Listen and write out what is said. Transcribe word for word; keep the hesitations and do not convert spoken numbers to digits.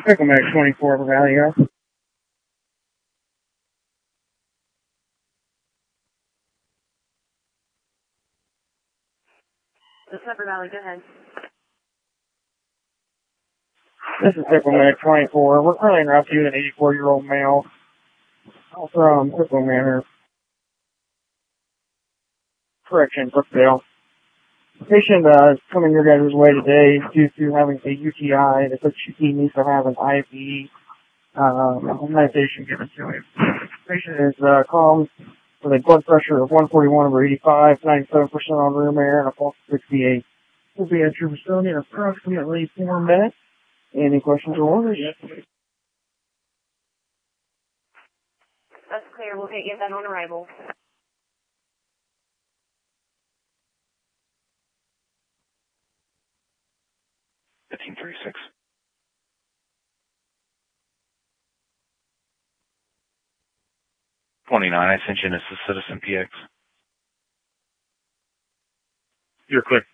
Pickleback twenty-four for Valley Go. This is Upper Valley, go ahead. This is Pickleback twenty-four. We're currently en route to an eighty-four-year-old male from Pickle Manor. Correction, Brookdale. The patient uh, is coming your guys' way today due to having a U T I. The he needs to have an I V um, immunization given to him. The patient is uh, calm with a blood pressure of one forty-one over eighty-five, ninety-seven percent on room air, and a pulse of sixty-eight. We'll be at your facility in approximately four minutes. Any questions or orders? That's clear. We'll get that on arrival. fifteen thirty-six. twenty-nine, I sent you in as a Citizen P X. You're clear.